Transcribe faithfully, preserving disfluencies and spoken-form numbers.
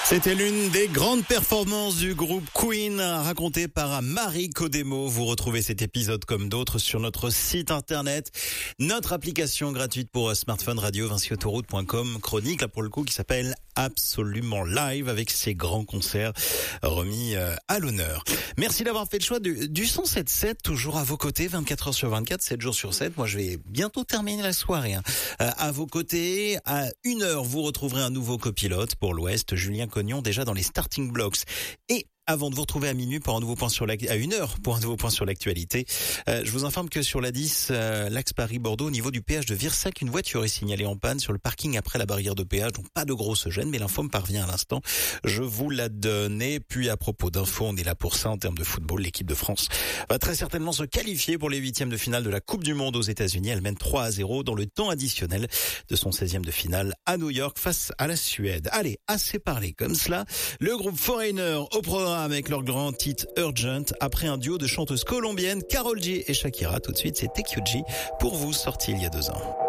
C'était l'une des grandes performances du groupe Queen, racontée par Marie Codemo. Vous retrouvez cet épisode comme d'autres sur notre site internet, notre application gratuite pour smartphone radio vinci autoroute point com, chronique là pour le coup qui s'appelle Absolument Live avec ses grands concerts remis à l'honneur. Merci d'avoir fait le choix du, du cent sept sept, toujours à vos côtés, vingt-quatre heures sur vingt-quatre, sept jours sur sept. Moi je vais bientôt terminer la soirée. Hein. Euh, à vos côtés, à une heure, vous retrouverez un nouveau copilote pour l'Ouest, Julien Cognon, déjà dans les starting blocks. Et avant de vous retrouver à minuit pour un nouveau point sur la, à une heure pour un nouveau point sur l'actualité, euh, je vous informe que sur la dix, euh, l'axe Paris-Bordeaux, au niveau du péage de Virsac, une voiture est signalée en panne sur le parking après la barrière de péage. Donc pas de grosse gêne, mais l'info me parvient à l'instant. Je vous la donne. Et puis à propos d'infos, on est là pour ça en termes de football. L'équipe de France va très certainement se qualifier pour les huitièmes de finale de la Coupe du Monde aux États-Unis. Elle mène trois à zéro dans le temps additionnel de son seizième de finale à New York face à la Suède. Allez, assez parlé comme cela. Le groupe Foreigner au programme avec leur grand titre Urgent, après un duo de chanteuses colombiennes Karol G et Shakira. Tout de suite, c'est T Q G pour vous, sorti il y a deux ans.